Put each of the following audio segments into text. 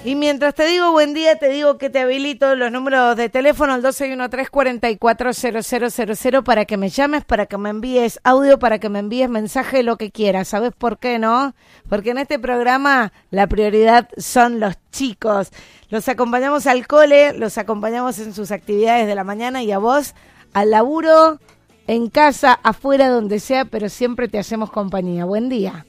Y mientras te digo buen día, te digo que te habilito los números de teléfono al 1213-440000 para que me llames, para que me envíes audio, para que me envíes mensaje, lo que quieras. ¿Sabes por qué, no? Porque en este programa la prioridad son los chicos. Los acompañamos al cole, los acompañamos en sus actividades de la mañana y a vos al laburo, en casa, afuera, donde sea, pero siempre te hacemos compañía. Buen día.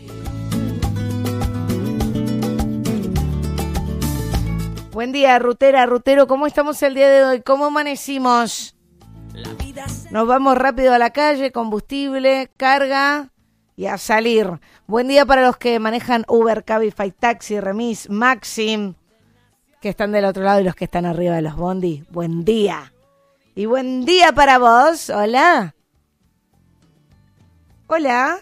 Buen día, rutera, rutero, ¿cómo estamos el día de hoy? ¿Cómo amanecimos? Nos vamos rápido a la calle, combustible, carga y a salir. Buen día para los que manejan Uber, Cabify, Taxi, Remis, Maxim, que están del otro lado y los que están arriba de los bondi. Buen día. Y buen día para vos. Hola. Hola.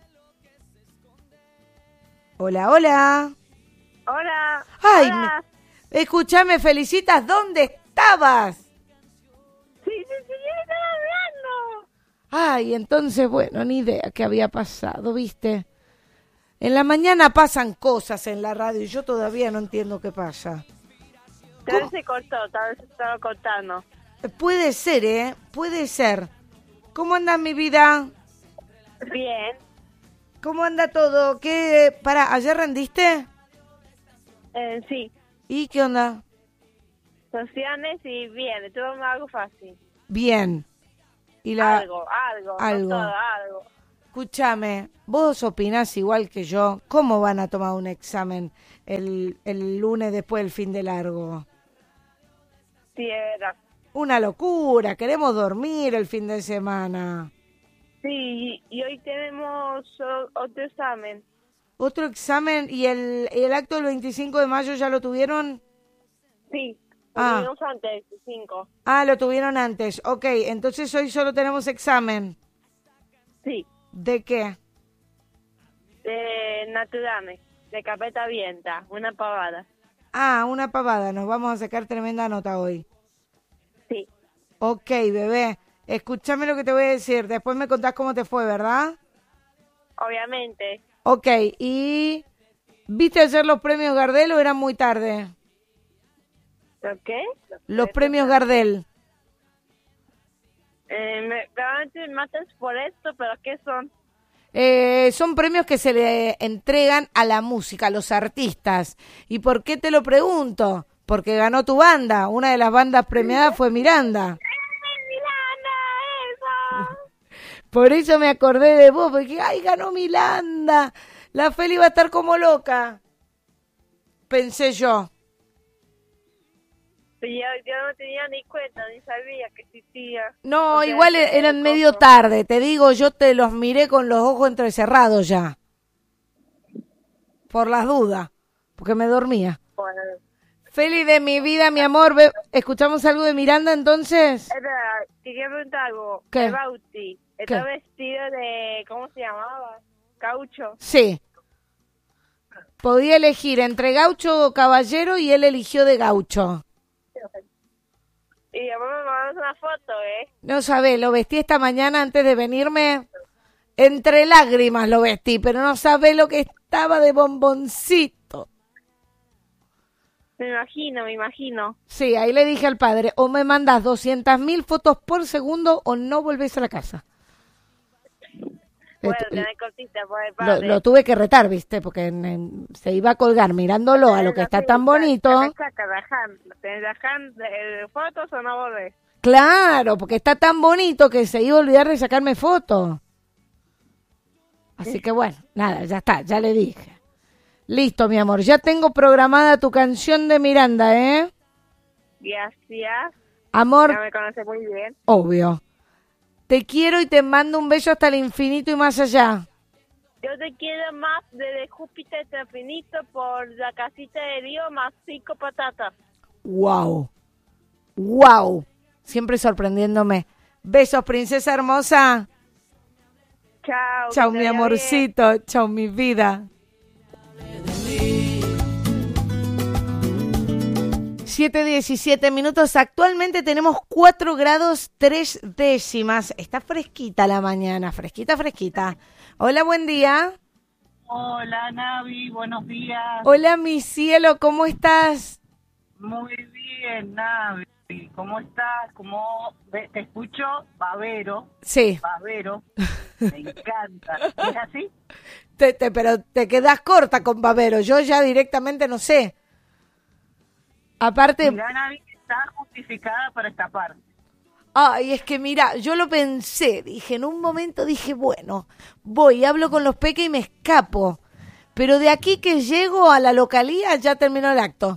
Hola, hola. Hola. Ay, Hola. Escuchame, felicitas, ¿dónde estabas? Sí, estaba hablando. Ay, entonces, bueno, ni idea qué había pasado, ¿viste? En la mañana pasan cosas en la radio y yo todavía no entiendo qué pasa. Tal vez se cortó, tal vez estaba cortando. Puede ser, ¿eh? Puede ser. ¿Cómo anda mi vida? Bien. ¿Cómo anda todo? ¿Qué? Pará, ¿ayer rendiste? Sí. ¿Y qué onda? Sociales y bien, todo algo fácil. Bien. ¿Y Algo. Algo. No todo, algo. Escúchame, vos opinás igual que yo. ¿Cómo van a tomar un examen el lunes después del fin de largo? Sí, es verdad. Una locura, queremos dormir el fin de semana. Sí, y hoy tenemos otro examen. ¿Otro examen? ¿Y el acto del 25 de mayo ya lo tuvieron? Sí, lo tuvimos antes, 5. Ah, lo tuvieron antes. Ok, entonces hoy solo tenemos examen. Sí. ¿De qué? De naturales, de carpeta abierta, una pavada. Ah, una pavada, nos vamos a sacar tremenda nota hoy. Sí. Ok, bebé, escúchame lo que te voy a decir, después me contás cómo te fue, ¿verdad? Obviamente. Ok, ¿y viste ayer los premios Gardel o era muy tarde? ¿Lo qué? Los premios Gardel. Realmente me matas por esto, pero ¿qué son? Son premios que se le entregan a la música, a los artistas. ¿Y por qué te lo pregunto? Porque ganó tu banda. Una de las bandas premiadas fue Miranda. ¡Miranda, eso! Por eso me acordé de vos, porque ¡ay, ganó Miranda! La Feli va a estar como loca. Pensé yo. Yo no tenía ni cuenta, ni sabía que existía. No, O sea, igual eran medio tarde. Te digo, yo te los miré con los ojos entrecerrados ya. Por las dudas, porque me dormía. Bueno, Feli, de mi vida, mi amor, ¿escuchamos algo de Miranda entonces? es verdad, quería preguntar algo. ¿Qué? El Bauti, ¿está vestido de, cómo se llamaba? Caucho. Sí. Podía elegir entre gaucho o caballero y él eligió de gaucho. Y después me mandas una foto, No sabés, lo vestí esta mañana antes de venirme. Entre lágrimas lo vestí, pero no sabés lo que estaba de bomboncito. Me imagino. Sí, ahí le dije al padre, o me mandas 200.000 fotos por segundo o no volvés a la casa. Bueno, tenés cortita por el padre. Lo tuve que retar, ¿viste? Porque se iba a colgar mirándolo a lo que está tan bonito. ¿Tenés fotos o no volvés? Claro, porque está tan bonito que se iba a olvidar de sacarme fotos. Así que bueno, nada, ya está, ya le dije. Listo, mi amor, ya tengo programada tu canción de Miranda, ¿eh? Gracias. Amor, Ya me conoces muy bien. obvio. Te quiero y te mando un beso hasta el infinito y más allá. Yo te quiero más desde Júpiter hasta el infinito por la casita de Dios más 5 patatas. Wow. Wow. Siempre sorprendiéndome. Besos, princesa hermosa. Chao. Chao, que te mi vaya amorcito. Chao, mi vida. 7:17. Actualmente tenemos 4 grados 3 décimas. Está fresquita la mañana, fresquita. Hola, buen día. Hola, Navi, buenos días. Hola, mi cielo, ¿cómo estás? Muy bien, Navi. ¿Cómo estás? Te escucho? Babero. Sí. Babero. Me encanta. ¿Es así? Pero te quedas corta con Babero. Yo ya directamente no sé. Aparte... Mirá, Navi, está justificada para esta parte. Ay, es que mira, yo lo pensé, dije, en un momento dije, bueno, voy, hablo con los peques y me escapo. Pero de aquí que llego a la localía ya terminó el acto.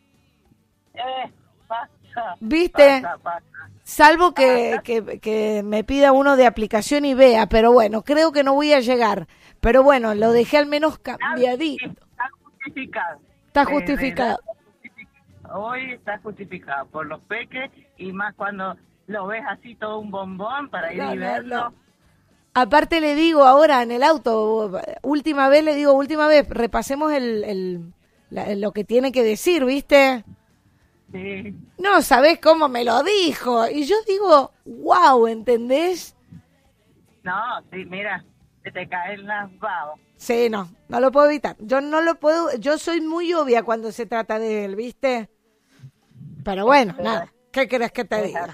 Pasa. ¿Viste? Pasa. Salvo que me pida uno de aplicación y vea, pero bueno, creo que no voy a llegar. Pero bueno, lo dejé al menos cambiadito. Está justificado. Está justificado. Hoy está justificado por los peques y más cuando lo ves así todo un bombón para ir y verlo. No. Aparte le digo ahora en el auto, última vez, repasemos lo que tiene que decir, ¿viste? Sí. No, ¿sabés cómo me lo dijo? Y yo digo, wow, ¿entendés? No, sí, mira, se te caen las babas. Sí, no lo puedo evitar. Yo soy muy obvia cuando se trata de él, ¿viste? Pero bueno, nada, ¿qué querés que te diga?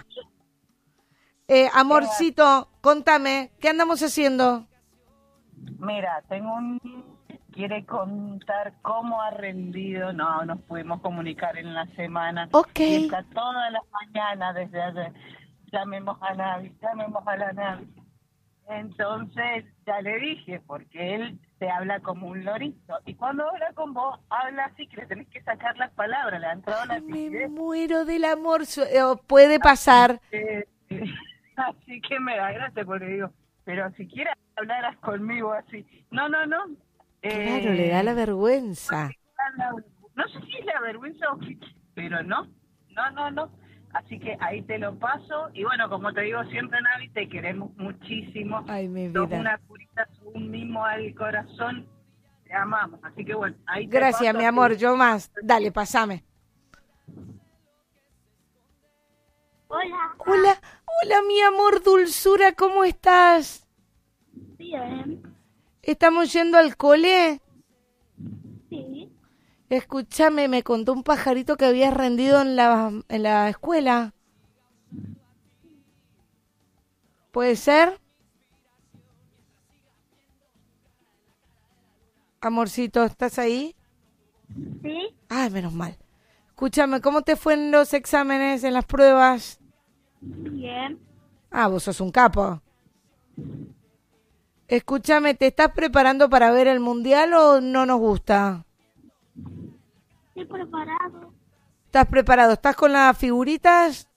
Amorcito, contame, ¿qué andamos haciendo? Mira, quiere contar cómo ha rendido, no nos pudimos comunicar en la semana. Ok. Y está todas las mañanas desde ayer, llamemos a la Navi. Entonces, ya le dije, porque él te habla como un lorito. Y cuando habla con vos, habla así que le tenés que sacar las palabras, le ha entrado la Me timidez. muero del amor, puede pasar. Así que me da gracia porque digo, pero si quieres hablaras conmigo así. No. Claro, le da la vergüenza. No sé si es la vergüenza o qué, pero no. Así que ahí te lo paso. Y bueno, como te digo siempre, Navi, te queremos muchísimo. Ay, mi Sos vida. una curita, sos un mimo al corazón. Te amamos. Así que bueno, ahí te Gracias, paso mi amor, yo más. Dale, pasame. Hola, mi amor dulzura, ¿cómo estás? Bien. ¿Estamos yendo al cole? Sí. Escúchame, me contó un pajarito que habías rendido en la escuela. ¿Puede ser? Amorcito, ¿estás ahí? Sí. Ay, menos mal. Escúchame, ¿cómo te fue en los exámenes, en las pruebas? Bien. Ah, vos sos un capo. Escúchame, ¿te estás preparando para ver el mundial o no nos gusta? Estoy preparado. ¿Estás preparado? ¿Estás con las figuritas?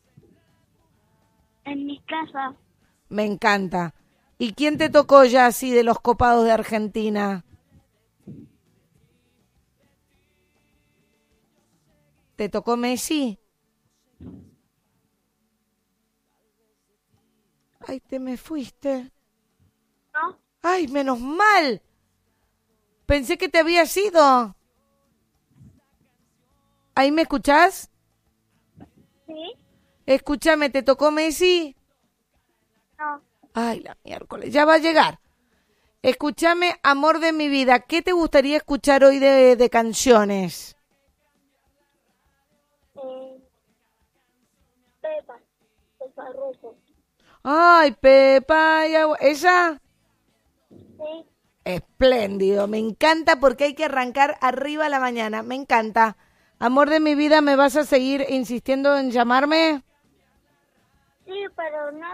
En mi casa. Me encanta. ¿Y quién te tocó ya así de los copados de Argentina? ¿Te tocó Messi? Ay, te me fuiste. ¿No? Ay, menos mal. Pensé que te habías ido. ¿Ahí me escuchás? Sí. Escúchame, ¿te tocó Messi? No. Ay, la miércoles, ya va a llegar. Escúchame, amor de mi vida, ¿qué te gustaría escuchar hoy de canciones? Pepa Rojo. Ay, Pepa, ¿esa? Sí. Espléndido, me encanta porque hay que arrancar arriba a la mañana, me encanta. Amor de mi vida, ¿me vas a seguir insistiendo en llamarme? Sí, pero no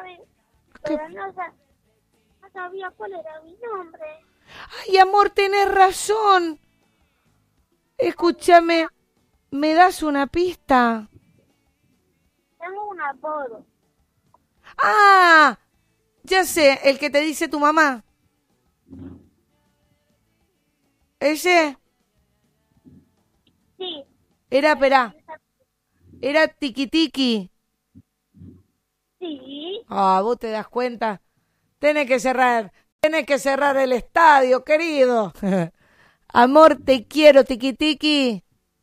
sabía cuál era mi nombre. Ay, amor, tenés razón. Escúchame, ¿me das una pista? Tengo un apodo. Ah, ya sé, el que te dice tu mamá. ¿Ese? Sí. Era Tiki Tiki. Sí. Ah, vos te das cuenta. Tenés que cerrar el estadio, querido. Amor, te quiero, Tiki Tiki.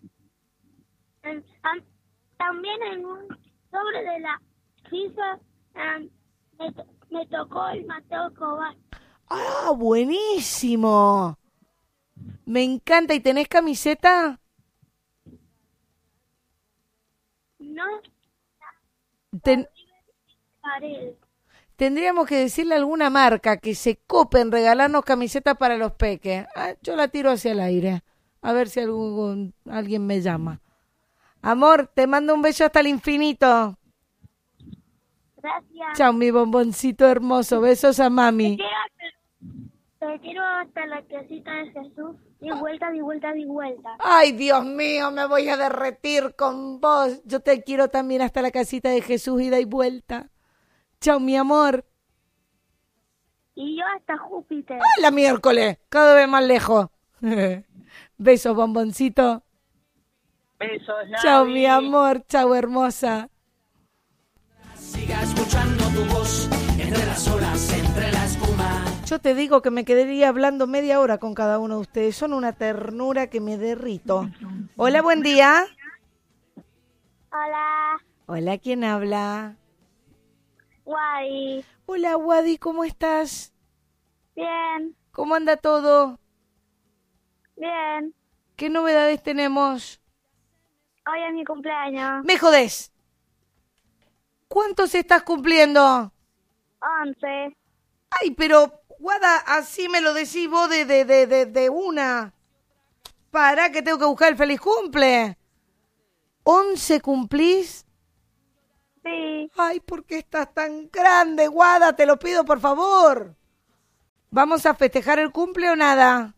También en un sobre de la FIFA me tocó el Mateo Kovac. Ah, buenísimo. Me encanta. ¿Y tenés camiseta? No, Ten- pared. Tendríamos que decirle a alguna marca que se cope en regalarnos camisetas para los peques. Yo la tiro hacia el aire. A ver si alguien me llama. Amor, te mando un beso hasta el infinito. Gracias. Chao, mi bomboncito hermoso. Besos a mami. Te quiero hasta la casita de Jesús. Di vuelta, di vuelta, di vuelta. Ay, Dios mío, me voy a derretir con vos. Yo te quiero también hasta la casita de Jesús, ida y vuelta. Chao, mi amor. Y yo hasta Júpiter. ¡Ay, la miércoles! Cada vez más lejos. Besos, bomboncito. Besos, Navi. Chao, mi amor. Chao, hermosa. Siga escuchando tu voz entre las olas, entre la espuma. Yo te digo que me quedaría hablando media hora con cada uno de ustedes. Son una ternura que me derrito. Hola, buen día. Hola, Hola, ¿quién habla? Guay. Hola, Wadi, ¿cómo estás? Bien, ¿Cómo anda todo? bien. ¿Qué novedades tenemos? Hoy es mi cumpleaños. ¡Me jodés! ¿Cuántos estás cumpliendo? 11. Ay, pero, Guada, así me lo decís vos de una. Pará, que tengo que buscar el feliz cumple. ¿11 cumplís? Sí, Ay, ¿por qué estás tan grande, Guada? Te lo pido, por favor. ¿Vamos a festejar el cumple o nada?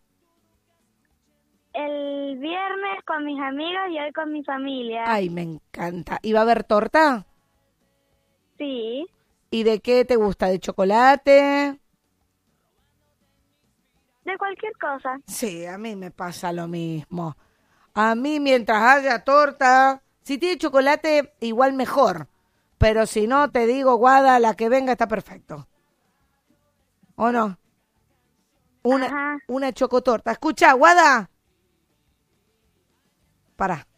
el viernes con mis amigos y hoy con mi familia. Ay, me encanta. ¿Y va a haber torta? Sí, ¿Y de qué te gusta? ¿De chocolate? de cualquier cosa. Sí, a mí me pasa lo mismo. A mí, mientras haya torta, si tiene chocolate, igual mejor. Pero si no, te digo, Guada, la que venga está perfecto. ¿O no? Ajá. Una chocotorta. Escucha, Guada. Pará.